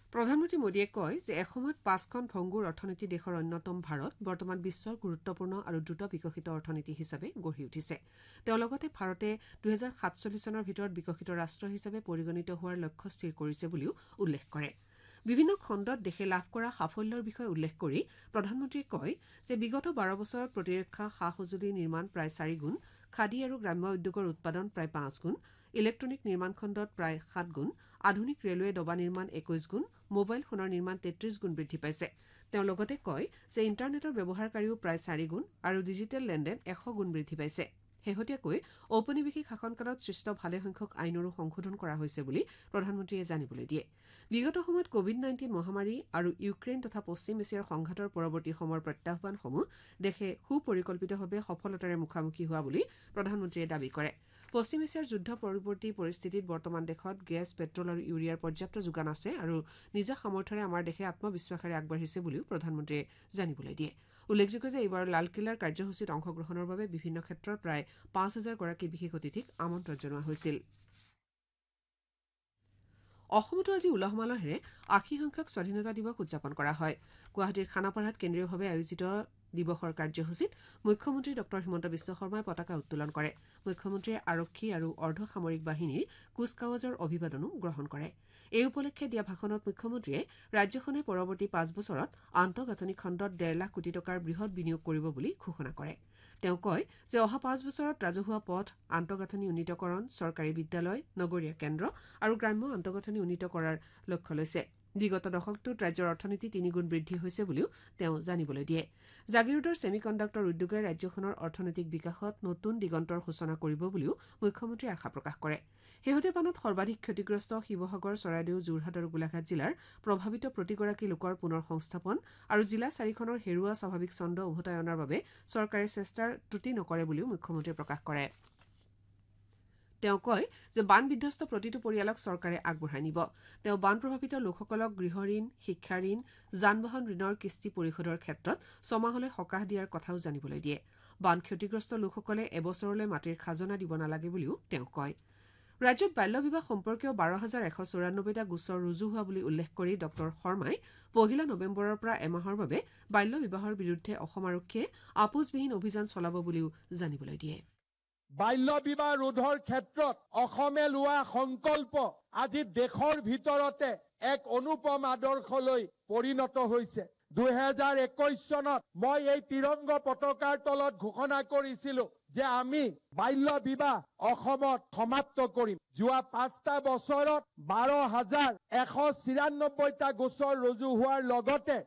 প্ৰধানমন্ত্ৰী মোদীয়ে কয় যে এসময়ত ৫খন ভংগুৰ অৰ্থনীতি দেশৰ অন্যতম ভাৰত বৰ্তমান বিশ্বৰ গুৰুত্বপূৰ্ণ আৰু দ্ৰুত বিকশিত অৰ্থনীতি হিচাপে গঢ়ি উঠিছে। তেওঁ লগতে ভাৰতে ২০৪৭ চনৰ ভিতৰত বিকশিত ৰাষ্ট্ৰ হিচাপে পৰিগণিত হোৱাৰ লক্ষ্য স্থিৰ কৰিছে বুলিও উল্লেখ কৰে। বিভিন্ন খণ্ডত দেশে লাভ কৰা সাফল্যৰ বিষয়ে উল্লেখ কৰি প্ৰধানমন্ত্ৰীয়ে কয় যে বিগত ১২ বছৰত প্ৰতিৰক্ষা সা-সঁজুলি নিৰ্মাণ প্ৰায় ৪ গুণ, খাদী আৰু গ্ৰাম্য উদ্যোগৰ উৎপাদন প্ৰায় ৫ গুণ, ইলেক্ট্ৰনিক নিৰ্মাণ খণ্ডত প্ৰায় ৭ গুণ, আধুনিক ৰেলৱে ডবা নিৰ্মাণ ২১ গুণ, মোবাইল ফোনৰ নিৰ্মাণ ৩৩ গুণ বৃদ্ধি পাইছে। তেওঁ লগতে কয় যে ইণ্টাৰনেটৰ ব্যৱহাৰকাৰীও প্ৰায় ৪ গুণ আৰু ডিজিটেল লেনদেন ১০০ গুণ বৃদ্ধি পাইছে। শেহতীয়াকৈ ঔপনিৱেশিক শাসনকালত সৃষ্ট ভালেসংখ্যক আইনৰো সংশোধন কৰা হৈছে বুলি প্ৰধানমন্ত্ৰীয়ে জানিবলৈ দিয়ে। বিগত সময়ত ক'ভিড-১৯ মহামাৰী আৰু ইউক্ৰেইন তথা পশ্চিম এছিয়াৰ সংঘাতৰ পৰৱৰ্তী সময়ৰ প্ৰত্যাহ্বানসমূহ দেশে সুপৰিকল্পিতভাৱে সফলতাৰে মুখামুখি হোৱা বুলি প্ৰধানমন্ত্ৰীয়ে দাবী কৰে। পশ্চিম এছিয়াৰ যুদ্ধ পৰৱৰ্তী পৰিস্থিতিত বৰ্তমান দেশত গেছ, পেট্ৰল আৰু ইউৰিয়াৰ পৰ্যাপ্ত যোগান আছে আৰু নিজা সামৰ্থ্যৰে আমাৰ দেশে আত্মবিশ্বাসেৰে আগবাঢ়িছে বুলিও প্ৰধানমন্ত্ৰীয়ে জানিবলৈ দিয়ে। উল্লেখযোগ্য যে এইবাৰ লালকিল্লাৰ কাৰ্যসূচীত অংশগ্ৰহণৰ বাবে বিভিন্ন ক্ষেত্ৰৰ প্ৰায় ৫,০০০ গৰাকী বিশেষ অতিথিক আমন্ত্ৰণ জনোৱা হৈছিল। অসমতো আজি উলহ মালহেৰে ৮০ সংখ্যক স্বাধীনতা দিৱস উদযাপন কৰা হয়। গুৱাহাটীৰ খানাপাৰাত কেন্দ্ৰীয়ভাৱে আয়োজিত দিৱসৰ কাৰ্যসূচীত মুখ্যমন্ত্ৰী ড হিমন্ত বিশ্ব শৰ্মাই পতাকা উত্তোলন কৰে। মুখ্যমন্ত্ৰীয়ে আৰক্ষী আৰু অৰ্ধসামৰিক বাহিনীৰ কুচকাৱাজৰ অভিবাদনো গ্ৰহণ কৰে। এই উপলক্ষে দিয়া ভাষণত মুখ্যমন্ত্ৰীয়ে ৰাজ্যখনে পৰৱৰ্তী ৫ বছৰত আন্তঃগাঁথনি খণ্ডত ১.৫ লাখ কোটি টকাৰ বৃহৎ বিনিয়োগ কৰিব বুলি ঘোষণা কৰে। তেওঁ কয় যে অহা ৫ বছৰত ৰাজহুৱা পথ, আন্তঃগাঁথনি উন্নীতকৰণ, চৰকাৰী বিদ্যালয়, নগৰীয়া কেন্দ্ৰ আৰু গ্ৰাম্য আন্তঃগাঁথনি উন্নীত কৰাৰ লক্ষ্য লৈছে। বিগত দশকটোত ৰাজ্যৰ অৰ্থনীতি ৩ গুণ বৃদ্ধি হৈছে বুলিও তেওঁ জানিবলৈ দিয়ে। জাগিৰোডৰ ছেমি কণ্ডাক্টৰ উদ্যোগে ৰাজ্যখনৰ অৰ্থনৈতিক বিকাশত নতুন দিগন্তৰ সূচনা কৰিব বুলিও মুখ্যমন্ত্ৰীয়ে আশা প্ৰকাশ কৰে। শেহতীয়া বানত সৰ্বাধিক ক্ষতিগ্ৰস্ত শিৱসাগৰ, চৰাইদেউ, যোৰহাট আৰু গোলাঘাট জিলাৰ প্ৰভাৱিত প্ৰতিগৰাকী লোকৰ পুনৰ সংস্থাপন আৰু জিলা ৪খনৰ হেৰুওৱা স্বাভাৱিক ছন্দ উভতাই অনাৰ বাবে চৰকাৰে চেষ্টাৰ ত্ৰুটি নকৰে বুলিও মুখ্যমন্ত্ৰীয়ে প্ৰকাশ কৰে। তেওঁ কয় যে বান বিধ্বস্ত প্ৰতিটো পৰিয়ালক চৰকাৰে আগবঢ়াই নিব। তেওঁ বান প্ৰভাৱিত লোকসকলক গৃহ ঋণ, শিক্ষা ঋণ, যান-বাহন ঋণৰ কিস্তি পৰিশোধৰ ক্ষেত্ৰত ছমাহলৈ সকাহ দিয়াৰ কথাও জানিবলৈ দিয়ে। বান ক্ষতিগ্ৰস্ত লোকসকলে এবছৰলৈ মাটিৰ খাজনা দিব নালাগে বুলিও তেওঁ কয়। ৰাজ্যত বাল্য বিবাহ সম্পৰ্কীয় ১২,১৯৪টা গোচৰ ৰুজু হোৱা বুলি উল্লেখ কৰি ড শৰ্মাই ১ নৱেম্বৰৰ পৰা এমাহৰ বাবে বাল্য বিবাহৰ বিৰুদ্ধে অসম আৰক্ষীয়ে আপোচবিহীন অভিযান চলাব বুলিও জানিবলৈ দিয়ে। বাল্য বিবাহ ৰোধৰ ক্ষেত্ৰত অসমে লোৱা সংকল্প আজি দেশৰ ভিতৰতে এক অনুপম আদৰ্শলৈ পৰিণত হৈছে। ২০২১ চনত মই এই ত্ৰিৰংগ পতাকাৰ তলত ঘোষণা কৰিছিলো যে আমি বাল্য বিবাহ অসমত সমাপ্ত কৰিম। যোৱা ৫টা বছৰত ১২,১৯৪টা গোচৰ ৰুজু হোৱাৰ লগতে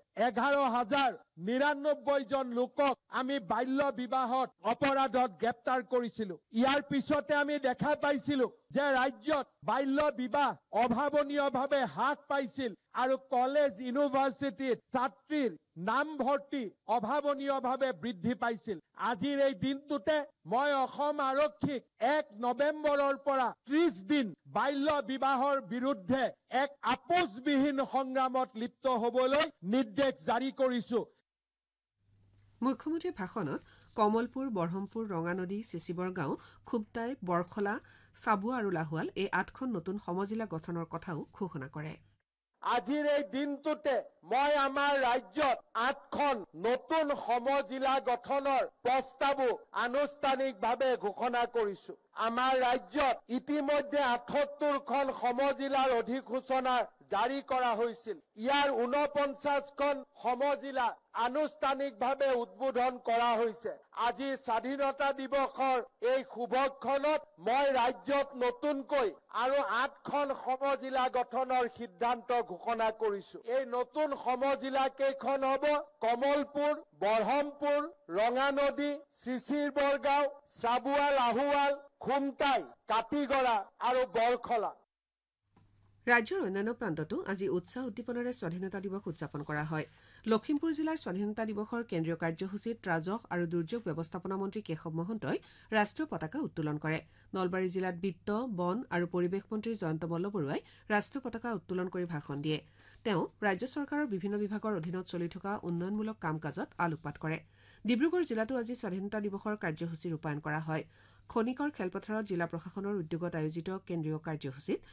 ১১,০৯৯ জন লোকক আমি বাল্য বিবাহত অপৰাধত গ্ৰেপ্তাৰ কৰিছিলো। ইয়াৰ পিছতে আমি দেখা পাইছিলো যে ৰাজ্যত বাল্য বিবাহ অভাৱনীয়ভাৱে হ্ৰাস পাইছিল আৰু কলেজ, ইউনিভাৰ্চিটিত ছাত্ৰীৰ নামভৰ্তি অভাৱনীয়ভাৱে বৃদ্ধি পাইছিল। আজিৰ এই দিনটোতে মই অসম আৰক্ষীক ১ নৱেম্বৰৰ পৰা ৩০ দিন বাল্য বিবাহৰ বিৰুদ্ধে এক আপোচবিহীন সংগ্ৰামত লিপ্ত হ'বলৈ নিৰ্দেশ জাৰি কৰিছো। মুখ্যমন্ত্ৰীৰ ভাষণত কমলপুৰ, বৰহমপুৰ, ৰঙানদী, চিচিবৰগাঁও, খুবটাই, বৰখলা, চাবুৱা আৰু লাহোৱাল এই ৮খন নতুন সমজিলা গঠনৰ কথাও ঘোষণা কৰে। আজিৰ এই দিনটোতে মই আমাৰ ৰাজ্যত ৮খন নতুন সমজিলা গঠনৰ প্ৰস্তাৱো আনুষ্ঠানিকভাৱে ঘোষণা কৰিছো। আমাৰ ৰাজ্যত ইতিমধ্যে ৭৮খন সমজিলাৰ অধিসূচনা জাৰি কৰা হৈছিল। ইয়াৰ ৪৯খন সমজিলা আনুষ্ঠানিকভাৱে উদ্বোধন কৰা হৈছে। আজি স্বাধীনতা দিৱসৰ এই শুভক্ষণত মই ৰাজ্যত নতুনকৈ আৰু ৮খন সমজিলা গঠনৰ সিদ্ধান্ত ঘোষণা কৰিছো। এই নতুন সমজিলা কেইখন হ'ব কমলপুৰ, বৰহমপুৰ, ৰঙানদী, চিচিৰবৰগাঁও, চাবুৱা, লাহোৱাল, খুমটাই, কাটিগড়া আৰু বৰখলা। ৰাজ্যৰ অন্যান্য প্ৰান্ততো আজি উৎসাহ উদ্দীপনাৰে স্বাধীনতা দিৱস উদযাপন কৰা হয়। লখিমপুৰ জিলাৰ স্বাধীনতা দিৱসৰ কেন্দ্ৰীয় কাৰ্যসূচীত ৰাজহ আৰু দুৰ্যোগ ব্যৱস্থাপনা মন্ত্ৰী কেশৱ মহন্তই ৰাষ্ট্ৰীয় পতাকা উত্তোলন কৰে। নলবাৰী জিলাত বিত্ত, বন আৰু পৰিৱেশ মন্ত্ৰী জয়ন্ত মল্লবৰুৱাই ৰাষ্ট্ৰীয় পতাকা উত্তোলন কৰি ভাষণ দিয়ে। তেওঁ ৰাজ্য চৰকাৰৰ বিভিন্ন বিভাগৰ অধীনত চলি থকা উন্নয়নমূলক কাম কাজত আলোকপাত কৰে। ডিব্ৰুগড় জিলাতো আজি স্বাধীনতা দিৱসৰ কাৰ্যসূচী ৰূপায়ণ কৰা হয়। খনিকৰ খেলপথাৰত জিলা প্ৰশাসনৰ উদ্যোগত আয়োজিত কেন্দ্ৰীয় কাৰ্যসূচীত